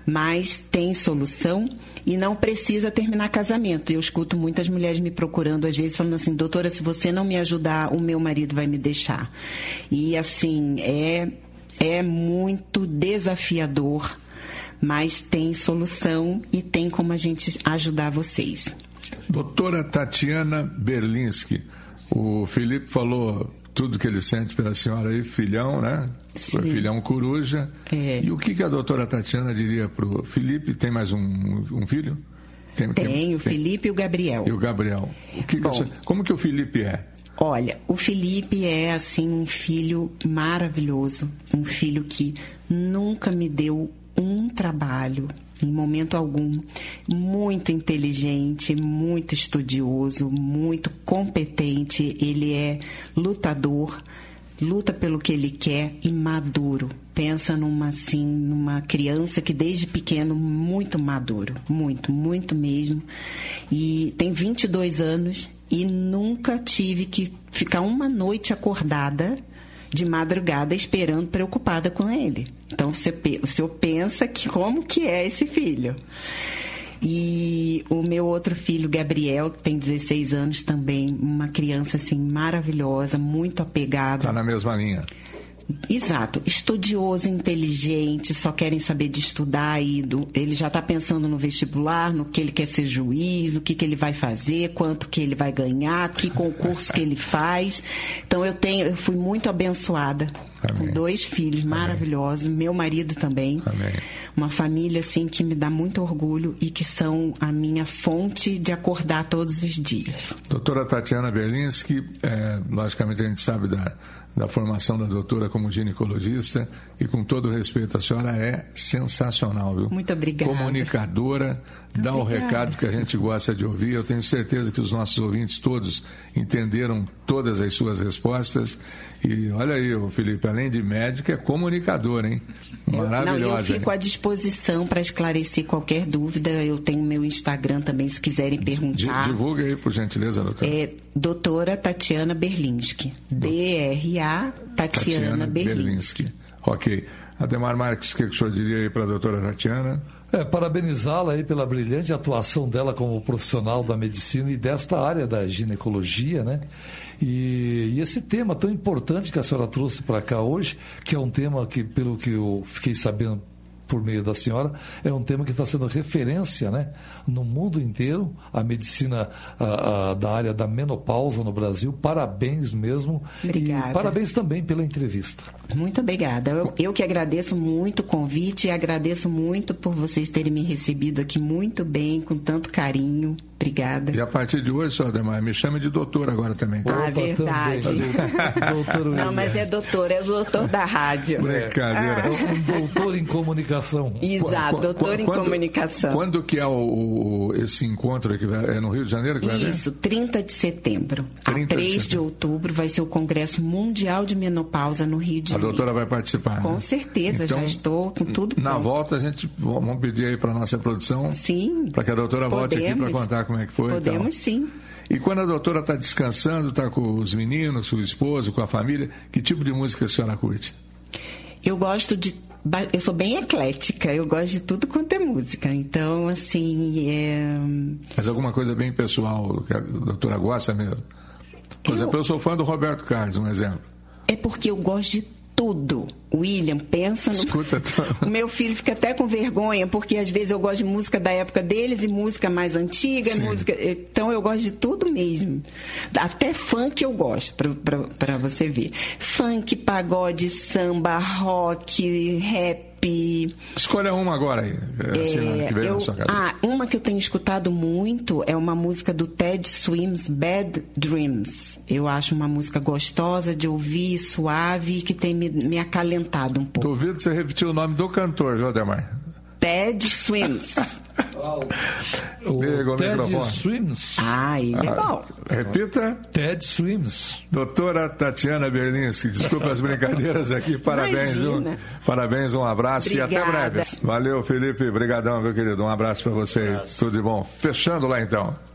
mas tem solução e não precisa terminar casamento. Eu escuto muitas mulheres me procurando, às vezes, falando assim, doutora, se você não me ajudar, o meu marido vai me deixar. E, assim, é muito desafiador, mas tem solução e tem como a gente ajudar vocês. Doutora Tatiana Berlinski, o Felipe falou tudo que ele sente pela senhora aí, filhão, né? Sim. Filhão coruja. E o que a doutora Tatiana diria para o Felipe? Tem mais um filho? Tem, o Felipe e o Gabriel. E o Gabriel. Como que o Felipe é? Olha, o Felipe é, assim, um filho maravilhoso, um filho que nunca me deu um trabalho, em momento algum, muito inteligente, muito estudioso, muito competente, ele é lutador, luta pelo que ele quer e maduro. Pensa numa criança que desde pequeno, muito maduro, muito mesmo. E tem 22 anos e nunca tive que ficar uma noite acordada de madrugada esperando, preocupada com ele. Então, o senhor pensa que como que é esse filho. E o meu outro filho, Gabriel, que tem 16 anos também, uma criança assim maravilhosa, muito apegada. Está na mesma linha. Exato, estudioso, inteligente, só querem saber de estudar ele já está pensando no vestibular, no que ele quer ser juiz, o que ele vai fazer, quanto que ele vai ganhar, que concurso que ele faz. Então eu fui muito abençoada. Amém. Com 2 filhos maravilhosos, meu marido também. Amém. Uma família assim que me dá muito orgulho e que são a minha fonte de acordar todos os dias. Doutora Tatiana Berlinski, logicamente a gente sabe da formação da doutora como ginecologista e, com todo respeito, a senhora é sensacional, viu? Muito obrigada. Comunicadora, dá o recado que a gente gosta de ouvir. Eu tenho certeza que os nossos ouvintes todos entenderam todas as suas respostas. E olha aí, Felipe, além de médica, é comunicadora, hein? Maravilhosa. Eu fico à disposição para esclarecer qualquer dúvida. Eu tenho meu Instagram também, se quiserem perguntar. Divulga aí, por gentileza, doutora. É doutora Tatiana Berlinski. DRA Tatiana Berlinski. Ok. Ademar Marques, o que o senhor diria aí para a doutora Tatiana? Parabenizá-la aí pela brilhante atuação dela como profissional da medicina e desta área da ginecologia, né? E esse tema tão importante que a senhora trouxe para cá hoje, que é um tema que, pelo que eu fiquei sabendo por meio da senhora, é um tema que está sendo referência, né, no mundo inteiro, a medicina da área da menopausa no Brasil. Parabéns mesmo. Obrigada. E parabéns também pela entrevista. Muito obrigada. Eu que agradeço muito o convite e agradeço muito por vocês terem me recebido aqui muito bem, com tanto carinho. Obrigada. E a partir de hoje, senhor Ademar, me chame de doutor agora também. Verdade. Não, mas é o doutor da rádio. Brincadeira. Um doutor em comunicação. Exato, doutor em comunicação. Quando que é esse encontro aqui? É no Rio de Janeiro que vai haver? Isso, 30 de setembro. A 3 de outubro vai ser o Congresso Mundial de Menopausa no Rio de Janeiro. A doutora vai participar, Com né? certeza, então, já estou com tudo na pronto. Volta, a gente vamos pedir aí para a nossa produção. Sim. Para que a doutora volte aqui para contar como é que foi. Podemos sim. E quando a doutora está descansando, está com os meninos, com o esposo, com a família, que tipo de música a senhora curte? Eu sou bem eclética, eu gosto de tudo quanto é música. Então, assim, Mas alguma coisa bem pessoal que a doutora gosta mesmo? Por exemplo, eu sou fã do Roberto Carlos, um exemplo. É porque eu gosto de tudo. William, pensa no... Escuta tudo. O meu filho fica até com vergonha, porque às vezes eu gosto de música da época deles e música mais antiga, então eu gosto de tudo mesmo. Até funk eu gosto, para você ver. Funk, pagode, samba, rock, rap. Escolha uma agora aí, que veio na sua cabeça. Uma que eu tenho escutado muito é uma música do Ted Swims, Bad Dreams. Eu acho uma música gostosa de ouvir, suave, e que tem me acalentado um pouco. Duvido que você repetiu o nome do cantor, viu, Ademar? Ted Swims. O Ted Swims. Ele é bom. Repita. Ted Swims. Doutora Tatiana Berlinski, desculpa as brincadeiras aqui, parabéns, viu? Parabéns, um abraço. Obrigada. E até breve. Valeu, Felipe, brigadão, meu querido, um abraço para vocês, tudo de bom. Fechando lá então.